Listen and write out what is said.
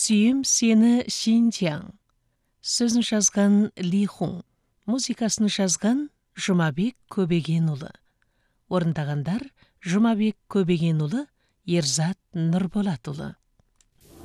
Сүйем сені Шинжяң. Сөзін жазған Ли Хун. Музыкасын жазған Жұмабек Көбегенұлы. Орындағандар Жұмабек Көбегенұлы, Ерзат Нұрболатұлы.